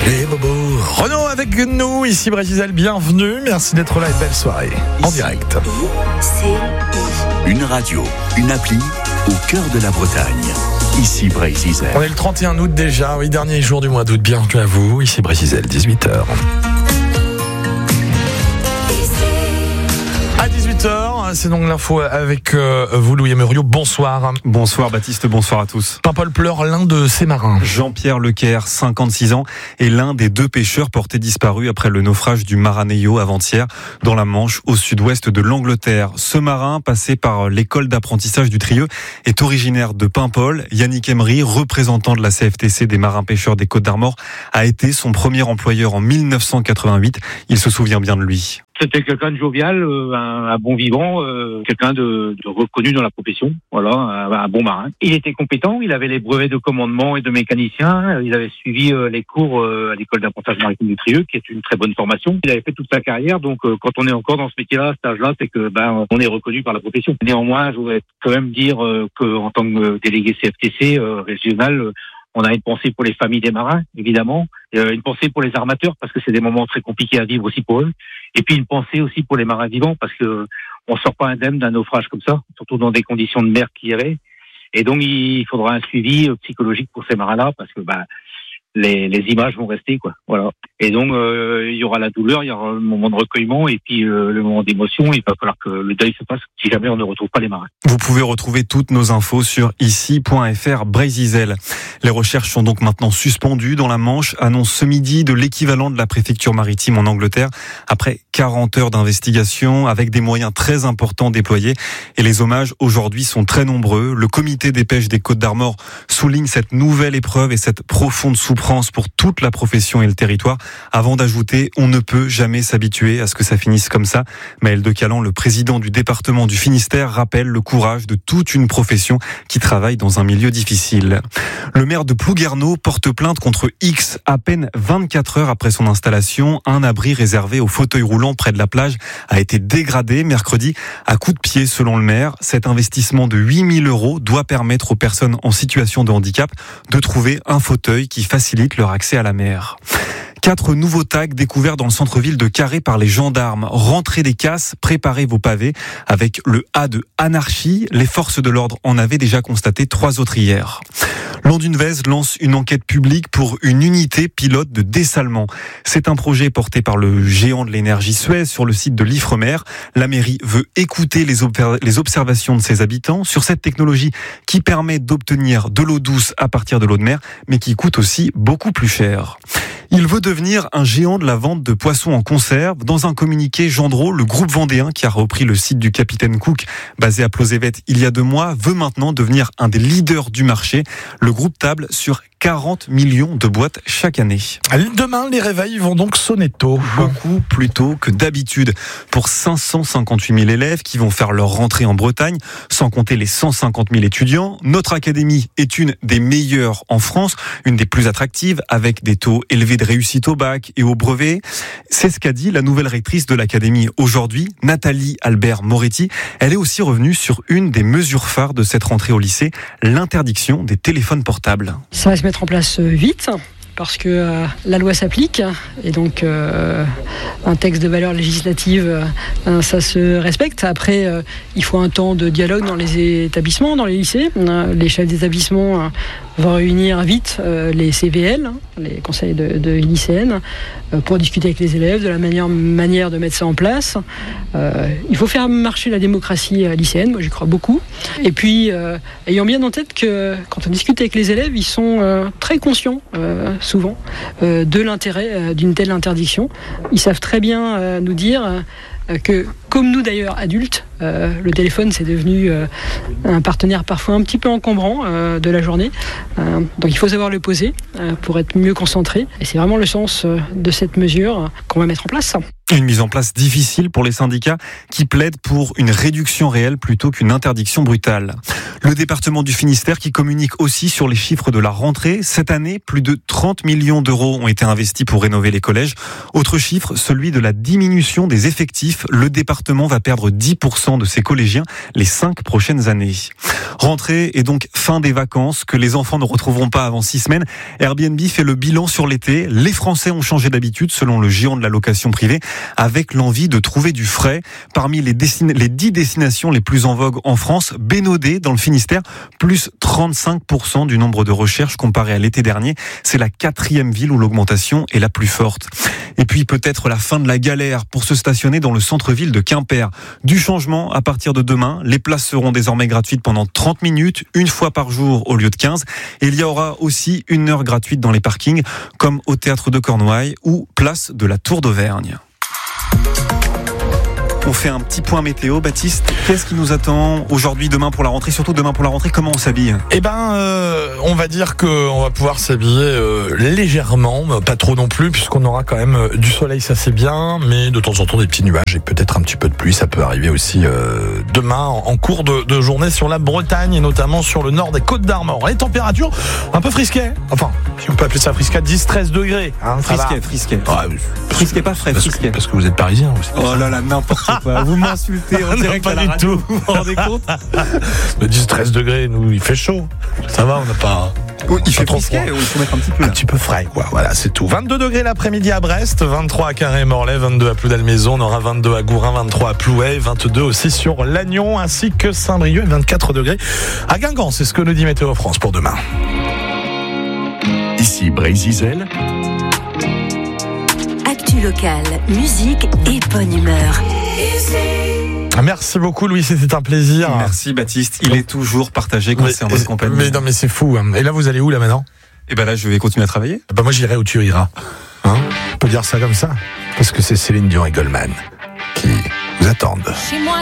Les bobos. Renaud avec nous, ici Brésil, bienvenue. Merci d'être là et belle soirée. En direct. Une radio, une appli au cœur de la Bretagne. Ici Brésil. On est le 31 août déjà, oui, dernier jour du mois d'août. Bienvenue à vous, ici Brésil, 18h. À 18h, c'est donc l'info avec vous, Louis Muriot. Bonsoir. Bonsoir Baptiste, bonsoir à tous. Paimpol pleure l'un de ses marins. Jean-Pierre Lecaire, 56 ans, est l'un des deux pêcheurs portés disparus après le naufrage du Maranello avant-hier dans la Manche, au sud-ouest de l'Angleterre. Ce marin, passé par l'école d'apprentissage du Trieux, est originaire de Paimpol. Yannick Emery, représentant de la CFTC des marins-pêcheurs des Côtes-d'Armor, a été son premier employeur en 1988. Il se souvient bien de lui. C'était quelqu'un de jovial, un bon vivant, quelqu'un de reconnu dans la profession, voilà, un bon marin. Il était compétent, il avait les brevets de commandement et de mécanicien, il avait suivi les cours à l'école d'apprentissage maritime du Trieux, qui est une très bonne formation. Il avait fait toute sa carrière, donc quand on est encore dans ce métier-là, à cet âge-là, c'est que on est reconnu par la profession. Néanmoins, je voudrais quand même dire qu'en tant que délégué CFTC régional, on a une pensée pour les familles des marins, évidemment, une pensée pour les armateurs, parce que c'est des moments très compliqués à vivre aussi pour eux, et puis une pensée aussi pour les marins vivants, parce que on sort pas indemne d'un naufrage comme ça, surtout dans des conditions de mer qu'il y avait, et donc il faudra un suivi psychologique pour ces marins-là, parce que les images vont rester, quoi. Voilà. Et donc il y aura la douleur, il y aura le moment de recueillement et puis le moment d'émotion. Il va falloir que le deuil se fasse si jamais on ne retrouve pas les marins. Vous pouvez retrouver toutes nos infos sur ici.fr Brésil. Les recherches sont donc maintenant suspendues dans la Manche, annonce ce midi de l'équivalent de la préfecture maritime en Angleterre, après 40 heures d'investigation avec des moyens très importants déployés. Et les hommages aujourd'hui sont très nombreux. Le comité des pêches des Côtes-d'Armor souligne cette nouvelle épreuve et cette profonde souffrance pour toute la profession et le territoire, avant d'ajouter « on ne peut jamais s'habituer à ce que ça finisse comme ça ». Maël de Calan, le président du département du Finistère, rappelle le courage de toute une profession qui travaille dans un milieu difficile. Le maire de Plouguerneau porte plainte contre X. À peine 24 heures après son installation, un abri réservé aux fauteuils roulants près de la plage a été dégradé mercredi à coups de pied selon le maire. Cet investissement de 8 000 € doit permettre aux personnes en situation de handicap de trouver un fauteuil qui facilite leur accès à la mer. 4 nouveaux tags découverts dans le centre-ville de Carré par les gendarmes. Rentrez des casses, préparez vos pavés. Avec le A de anarchie, les forces de l'ordre en avaient déjà constaté 3 autres hier. Landunvez lance une enquête publique pour une unité pilote de dessalement. C'est un projet porté par le géant de l'énergie Suez sur le site de l'Ifremer. La mairie veut écouter les observations de ses habitants sur cette technologie qui permet d'obtenir de l'eau douce à partir de l'eau de mer, mais qui coûte aussi beaucoup plus cher. Il veut devenir un géant de la vente de poissons en conserve. Dans un communiqué, Gendreau, le groupe vendéen qui a repris le site du Capitaine Cook, basé à Plozévet il y a 2 mois, veut maintenant devenir un des leaders du marché. Le groupe table sur 40 millions de boîtes chaque année. Demain, les réveils vont donc sonner tôt. Beaucoup plus tôt que d'habitude. Pour 558 000 élèves qui vont faire leur rentrée en Bretagne, sans compter les 150 000 étudiants, notre académie est une des meilleures en France, une des plus attractives, avec des taux élevés de réussite au bac et au brevet. C'est ce qu'a dit la nouvelle rectrice de l'académie aujourd'hui, Nathalie Albert Moretti. Elle est aussi revenue sur une des mesures phares de cette rentrée au lycée, l'interdiction des téléphones portables. Ça va se mettre en place vite, parce que la loi s'applique, et donc un texte de valeur législative, ça se respecte. Après, il faut un temps de dialogue dans les établissements, dans les lycées. Les chefs d'établissement vont réunir vite les CVL, les conseils de lycéennes, pour discuter avec les élèves de la manière de mettre ça en place. Il faut faire marcher la démocratie lycéenne, moi j'y crois beaucoup. Et puis, ayant bien en tête que quand on discute avec les élèves, ils sont très conscients, souvent, de l'intérêt d'une telle interdiction. Ils savent très bien nous dire que, comme nous d'ailleurs adultes, le téléphone c'est devenu un partenaire parfois un petit peu encombrant de la journée. Donc il faut savoir le poser pour être mieux concentré. Et c'est vraiment le sens de cette mesure qu'on va mettre en place. Une mise en place difficile pour les syndicats qui plaident pour une réduction réelle plutôt qu'une interdiction brutale. Le département du Finistère qui communique aussi sur les chiffres de la rentrée. Cette année, plus de 30 millions d'euros ont été investis pour rénover les collèges. Autre chiffre, celui de la diminution des effectifs. Le département va perdre 10% de ses collégiens les 5 prochaines années. Rentrée et donc fin des vacances que les enfants ne retrouveront pas avant 6 semaines. Airbnb fait le bilan sur l'été. Les Français ont changé d'habitude selon le géant de la location privée, avec l'envie de trouver du frais. Parmi les 10 destinations les plus en vogue en France, Bénodet dans le Finistère, plus 35% du nombre de recherches comparé à l'été dernier. C'est la 4e ville où l'augmentation est la plus forte. Et puis peut-être la fin de la galère pour se stationner dans le centre-ville de Quimper. Du changement à partir de demain, les places seront désormais gratuites pendant 30 minutes, une fois par jour au lieu de 15. Et il y aura aussi 1 heure gratuite dans les parkings, comme au théâtre de Cornouailles ou place de la Tour d'Auvergne. On fait un petit point météo, Baptiste. Qu'est-ce qui nous attend aujourd'hui, demain pour la rentrée? Surtout demain pour la rentrée, comment on s'habille? On va dire qu'on va pouvoir s'habiller légèrement, mais pas trop non plus, puisqu'on aura quand même du soleil, ça c'est bien, mais de temps en temps des petits nuages et peut-être un petit peu de pluie. Ça peut arriver aussi demain en cours de journée sur la Bretagne et notamment sur le nord des Côtes d'Armor. Les températures un peu frisquées, enfin, si on peut appeler ça frisquet, 10-13 degrés. Hein, frisquet. Frisquet, pas frais, frisquet. Parce que vous êtes parisien aussi. Oh là là, n'importe quoi. Vous m'insultez en direct à la radio. Vous vous rendez compte? Le 10-13 degrés, nous, il fait chaud. Ça va, on n'a pas... Il fait frisquet, il faut mettre un petit peu. Un petit peu frais, quoi. Voilà, c'est tout. 22 degrés l'après-midi à Brest, 23 à Carré-Morlaix, 22 à Ploudalmaison, on aura 22 à Gourin, 23 à Plouay, 22 aussi sur Lannion, ainsi que Saint-Brieuc, 24 degrés à Guingamp. C'est ce que nous dit Météo France pour demain. Ici Brésil. Actu locale, musique et bonne humeur. Merci beaucoup Louis, c'était un plaisir. Merci Baptiste, il est toujours partagé quand c'est en votre compagnie. Mais non mais c'est fou. Et là vous allez où là maintenant? Et ben là je vais continuer à travailler. Moi j'irai où tu iras. Hein, on peut dire ça comme ça. Parce que c'est Céline Dion et Goldman qui vous attendent. Chez moi